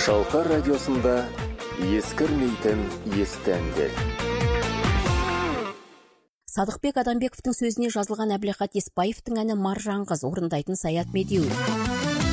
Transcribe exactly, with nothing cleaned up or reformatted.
Шалқар радиосында ескірмейтін есті әндер. Садықбек Адамбековтың сөзіне жазылған Әбілқат Еспаевтың әні Маржан қыз орындайтын Саят Медеуов.